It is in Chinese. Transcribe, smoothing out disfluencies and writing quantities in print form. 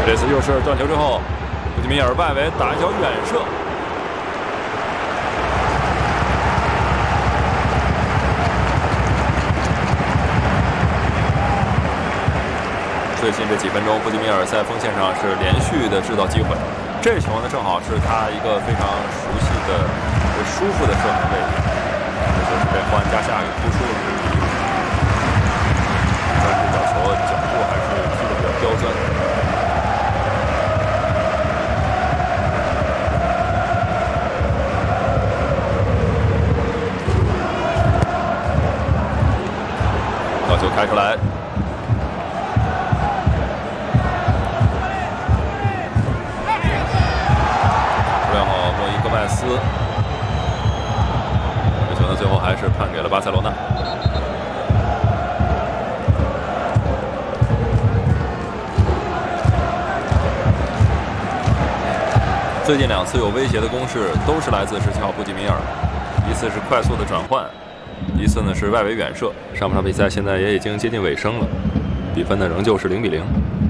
这次又是断球之后，布基米尔外围打一脚远射。最近这几分钟，布基米尔在锋线上是连续的制造机会。这球呢，正好是他一个非常熟悉的、舒服的射门位置，这就是被霍安加夏给扑出了。但这脚球角度还是踢得比较刁钻。角球开出来。戈麦斯，这球呢最后还是判给了巴塞罗那。最近2次有威胁的攻势都是来自17号布基米尔，一次是快速的转换，一次呢是外围远射。上半场比赛现在也已经接近尾声了，比分呢仍旧是0-0。